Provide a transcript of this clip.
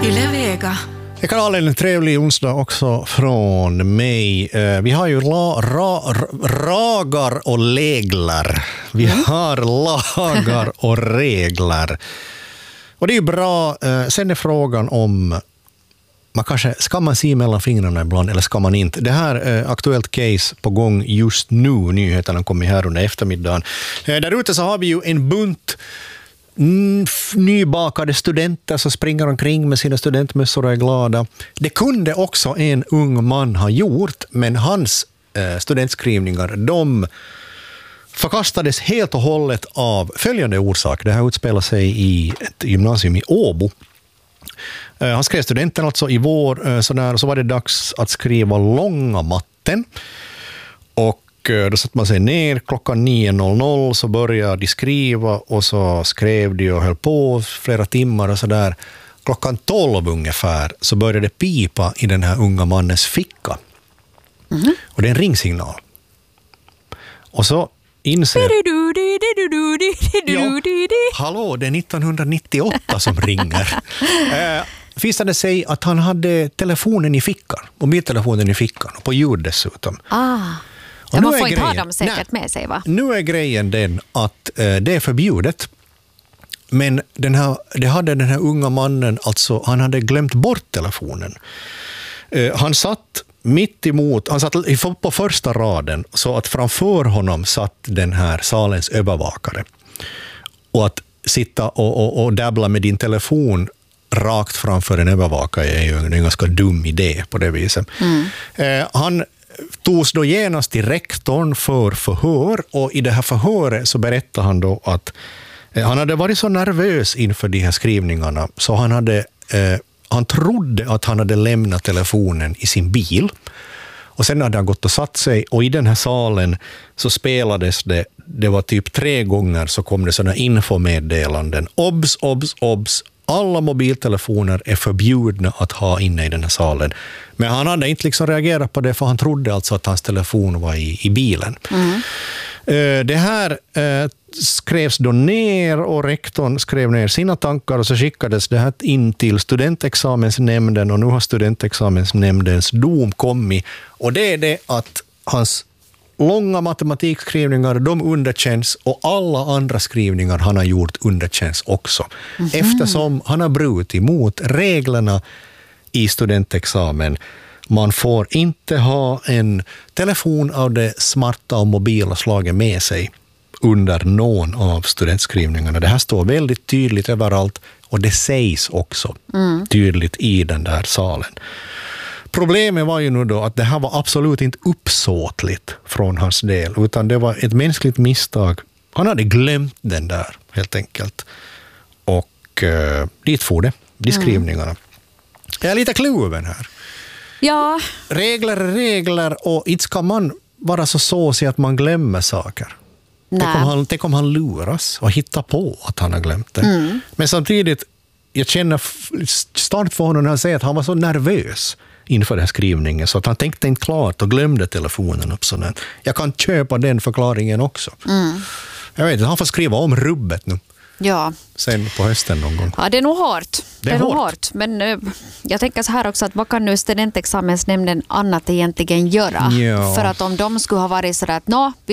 Yle Vega. Jag kan ha en trevlig onsdag också från mig. Vi har ju ragar och regler. Vi har lagar och regler. Och det är ju bra. Sen är frågan om ska man se mellan fingrarna ibland eller ska man inte? Det här är aktuellt case på gång just nu. Nyheterna kommer här under eftermiddagen. Där ute så har vi ju en bunt nybakade studenter som springer omkring med sina studentmössor och är glada. Det kunde också en ung man ha gjort, men hans studentskrivningar, de förkastades helt och hållet av följande orsak. Det här utspelar sig i ett gymnasium i Åbo. Han skrev studenten alltså i vår, så var det dags att skriva långa matten. Och då satt man sig ner klockan 9.00, så började de skriva och så skrev de och höll på flera timmar och så där. Klockan 12 ungefär så började det pipa i den här unga mannens ficka. Och det är en ringsignal. Och så inser... hallå, det är 1998 som ringer. Visade sig att han hade telefonen i fickan, mobiltelefonen i fickan och på ljud dessutom. Ja, man får inte ha dem säkert med sig, va? Nu är grejen den att det är förbjudet. Men det hade den här unga mannen, alltså han hade glömt bort telefonen. Han satt mitt emot, han satt på första raden så att framför honom satt den här salens övervakare. Och att sitta och dabbla med din telefon rakt framför en övervakare är ju en ganska dum idé på det viset. Han togs då genast till rektorn för förhör, och i det här förhöret så berättade han då att han hade varit så nervös inför de här skrivningarna så han trodde att han hade lämnat telefonen i sin bil, och sen hade han gått och satt sig, och i den här salen så spelades det var typ 3 gånger så kom det sådana infomeddelanden. Obs, obs, obs. Alla mobiltelefoner är förbjudna att ha inne i den här salen. Men han hade inte liksom reagerat på det, för han trodde alltså att hans telefon var i bilen. Det här skrevs då ner, och rektorn skrev ner sina tankar, och så skickades det här in till studentexamensnämnden, och nu har studentexamensnämndens dom kommit. Och det är det att hans långa matematikskrivningar, de underkänns, och alla andra skrivningar han har gjort underkänns också. Eftersom han har brutit mot reglerna i studentexamen. Man får inte ha en telefon av det smarta och mobila slaget med sig under någon av studentskrivningarna. Det här står väldigt tydligt överallt, och det sägs också tydligt i den där salen. Problemet var ju nu då att det här var absolut inte uppsåtligt från hans del, utan det var ett mänskligt misstag. Han hade glömt den där helt enkelt. Och dit får det, de skrivningarna. Jag är lite kluven här. Ja. Regler är regler, och inte ska man vara så såsig att man glömmer saker. Tänk om han luras och hittar på att han har glömt det. Men samtidigt, jag känner starkt för honom när han säger att han var så nervös inför den här skrivningen, så att han tänkte inte klart och glömde telefonen upp sådär. Jag kan köpa den förklaringen också. Jag vet inte, han får skriva om rubbet nu. Ja. Sen på hösten någon gång. Ja, det är nog hårt. Det är nog hårt. Men jag tänker så här också, att vad kan nu studentexamensnämnden annat egentligen göra? Ja. För att om de skulle ha varit så där att